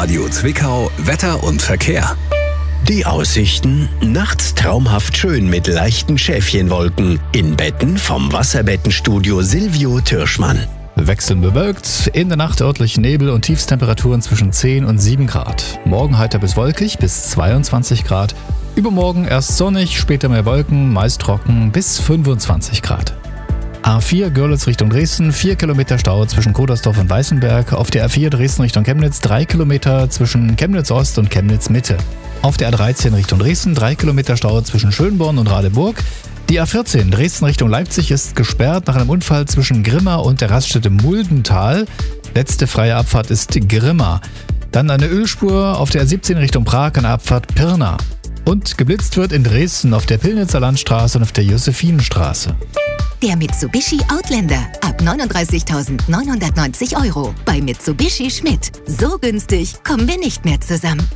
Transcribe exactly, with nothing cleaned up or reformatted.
Radio Zwickau Wetter und Verkehr. Die Aussichten: nachts traumhaft schön mit leichten Schäfchenwolken. In Betten vom Wasserbettenstudio Silvio Türschmann. Wechselnd bewölkt, in der Nacht örtlich Nebel und Tiefstemperaturen zwischen zehn und sieben Grad. Morgen heiter bis wolkig bis zweiundzwanzig Grad. Übermorgen erst sonnig, später mehr Wolken, meist trocken bis fünfundzwanzig Grad. A vier Görlitz Richtung Dresden, vier Kilometer Stau zwischen Kodersdorf und Weißenberg. Auf der A vier Dresden Richtung Chemnitz, drei Kilometer zwischen Chemnitz Ost und Chemnitz Mitte. Auf der A dreizehn Richtung Dresden, drei Kilometer Stau zwischen Schönborn und Radeburg. Die A vierzehn Dresden Richtung Leipzig ist gesperrt nach einem Unfall zwischen Grimma und der Raststätte Muldental. Letzte freie Abfahrt ist Grimma. Dann eine Ölspur auf der A siebzehn Richtung Prag an der Abfahrt Pirna. Und geblitzt wird in Dresden auf der Pillnitzer Landstraße und auf der Josephinenstraße. Der Mitsubishi Outlander ab neununddreißigtausendneunhundertneunzig Euro bei Mitsubishi Schmidt. So günstig kommen wir nicht mehr zusammen.